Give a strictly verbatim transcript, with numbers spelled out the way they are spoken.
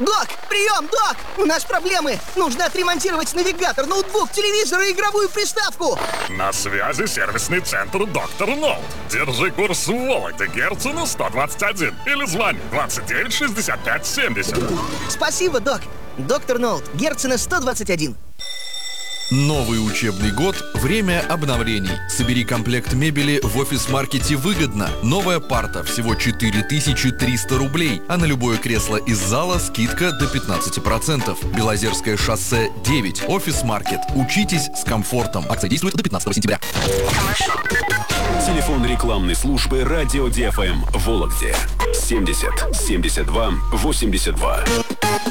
Док, прием, док! У нас проблемы! Нужно отремонтировать навигатор, ноутбук, телевизор и игровую приставку! На связи сервисный центр «Доктор Ноут». Держи курс в Вологде, Герцена сто двадцать один. Или звони двадцать девять шестьдесят пять семьдесят. Спасибо, док. Доктор Ноут, Герцена сто двадцать один. Новый учебный год – время обновлений. Собери комплект мебели в офис-маркете выгодно. Новая парта – всего четыре тысячи триста рублей, а на любое кресло из зала скидка до пятнадцати процентов. Белозерское шоссе девять. Офис-маркет. Учитесь с комфортом. Акция действует до пятнадцатого сентября. Телефон рекламной службы «Радио ди эф эм» в Вологде. семьдесят семьдесят два восемьдесят два.